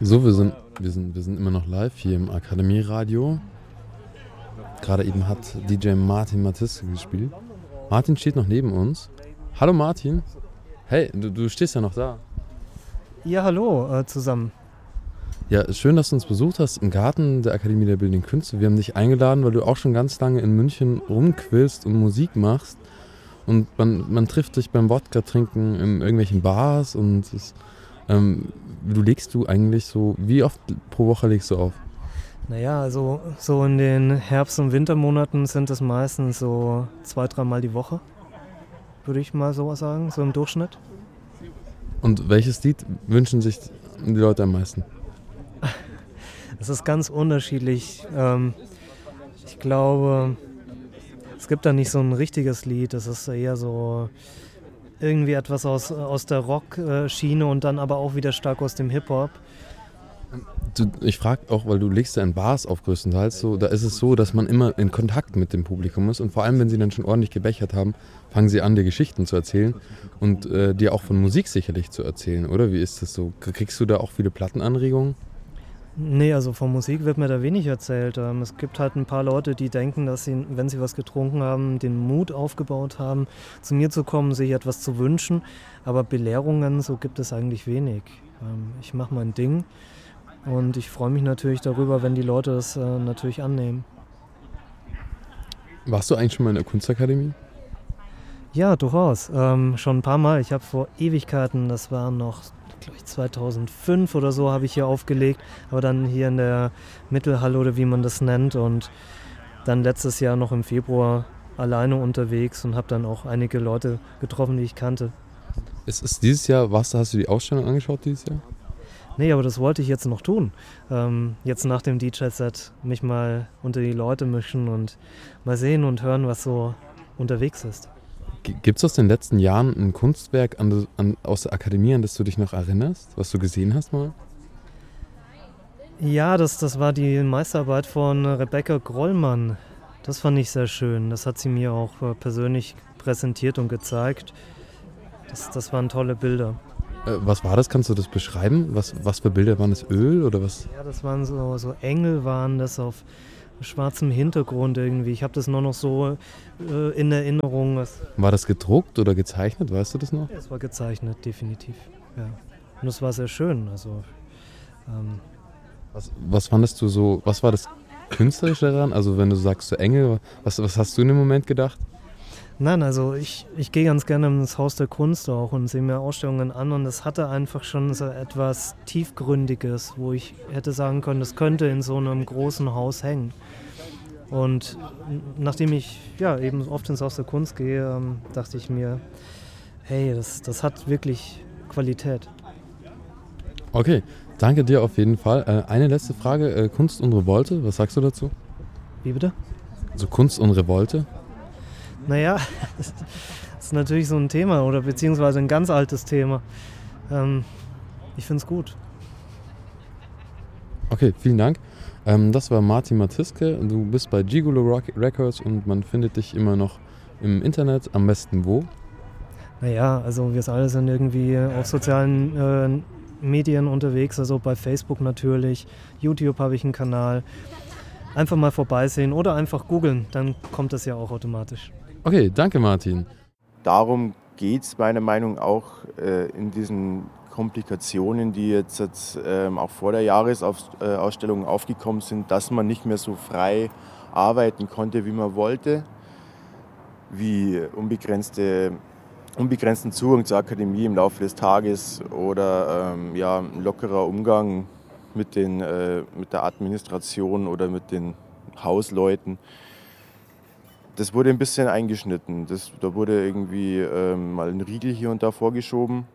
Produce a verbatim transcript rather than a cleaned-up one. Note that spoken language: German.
So, wir sind, wir sind, wir sind immer noch live hier im Akademie-Radio. Gerade eben hat D J Martin Matisse gespielt. Martin steht noch neben uns. Hallo Martin. Hey, du, du stehst ja noch da. Ja, hallo äh, zusammen. Ja, schön, dass du uns besucht hast im Garten der Akademie der Bildenden Künste. Wir haben dich eingeladen, weil du auch schon ganz lange in München rumquillst und Musik machst. Und man, man trifft dich beim Wodka-Trinken in irgendwelchen Bars und es, ähm, du legst du eigentlich so, wie oft pro Woche legst du auf? Naja, also so in den Herbst- und Wintermonaten sind es meistens so zwei, dreimal die Woche, würde ich mal so sagen, so im Durchschnitt. Und welches Lied wünschen sich die Leute am meisten? Es ist ganz unterschiedlich. Ähm, ich glaube, es gibt da nicht so ein richtiges Lied. Es ist eher so irgendwie etwas aus, aus der Rock-Schiene und dann aber auch wieder stark aus dem Hip-Hop. Du, ich frage auch, weil du legst ja in Bars auf größtenteils so, da ist es so, dass man immer in Kontakt mit dem Publikum ist und vor allem, wenn sie dann schon ordentlich gebechert haben, fangen sie an, dir Geschichten zu erzählen und äh, dir auch von Musik sicherlich zu erzählen, oder? Wie ist das so? Kriegst du da auch viele Plattenanregungen? Nee, also von Musik wird mir da wenig erzählt. Ähm, es gibt halt ein paar Leute, die denken, dass sie, wenn sie was getrunken haben, den Mut aufgebaut haben, zu mir zu kommen, sich etwas zu wünschen. Aber Belehrungen, so gibt es eigentlich wenig. Ähm, ich mache mein Ding und ich freue mich natürlich darüber, wenn die Leute das äh, natürlich annehmen. Warst du eigentlich schon mal in der Kunstakademie? Ja, durchaus. Ähm, schon ein paar Mal. Ich habe vor Ewigkeiten, das war noch, glaube ich, zweitausendfünf oder so, habe ich hier aufgelegt. Aber dann hier in der Mittelhalle oder wie man das nennt. Und dann letztes Jahr noch im Februar alleine unterwegs und habe dann auch einige Leute getroffen, die ich kannte. Ist es dieses Jahr, warst du, hast du die Ausstellung angeschaut dieses Jahr? Nee, aber das wollte ich jetzt noch tun. Ähm, jetzt nach dem D J-Set mich mal unter die Leute mischen und mal sehen und hören, was so unterwegs ist. Gibt es aus den letzten Jahren ein Kunstwerk an, an, aus der Akademie, an das du dich noch erinnerst, was du gesehen hast mal? Ja, das, das war die Meisterarbeit von Rebecca Grollmann. Das fand ich sehr schön. Das hat sie mir auch äh, persönlich präsentiert und gezeigt. Das, das waren tolle Bilder. Äh, was war das? Kannst du das beschreiben? Was, was für Bilder waren das? Öl oder was? Ja, das waren so, so Engel, waren das auf schwarzem Hintergrund irgendwie. Ich habe das nur noch so äh, in Erinnerung. Es, War das gedruckt oder gezeichnet? Weißt du das noch? es war gezeichnet, definitiv. Ja. Und es war sehr schön. Also, ähm, Was, was fandest du so, was war das Künstlerische daran? Also wenn du sagst so Engel, was, was hast du in dem Moment gedacht? Nein, also ich, ich gehe ganz gerne ins Haus der Kunst auch und sehe mir Ausstellungen an und es hatte einfach schon so etwas Tiefgründiges, wo ich hätte sagen können, das könnte in so einem großen Haus hängen. Und nachdem ich ja eben oft ins Haus der Kunst gehe, ähm, dachte ich mir, hey, das, das hat wirklich Qualität. Okay, danke dir auf jeden Fall. Äh, eine letzte Frage, äh, Kunst und Revolte, was sagst du dazu? Wie bitte? Also Kunst und Revolte? Naja, das ist natürlich so ein Thema oder beziehungsweise ein ganz altes Thema. Ähm, ich finde es gut. Okay, vielen Dank. Ähm, das war Martin Matiske. Du bist bei Gigolo Rock Records und man findet dich immer noch im Internet. Am besten wo? Naja, also wir alle sind irgendwie auf sozialen äh, Medien unterwegs, also bei Facebook natürlich. YouTube habe ich einen Kanal. Einfach mal vorbeisehen oder einfach googeln, dann kommt das ja auch automatisch. Okay, danke Martin. Darum geht es meiner Meinung nach auch äh, in diesen Komplikationen, die jetzt, jetzt ähm, auch vor der Jahresausstellung aufgekommen sind, dass man nicht mehr so frei arbeiten konnte, wie man wollte, wie unbegrenzte, unbegrenzten Zugang zur Akademie im Laufe des Tages oder ähm, ja, ein lockerer Umgang mit, den, äh, mit der Administration oder mit den Hausleuten. Das wurde ein bisschen eingeschnitten. Das, da wurde irgendwie ähm, mal ein Riegel hier und da vorgeschoben.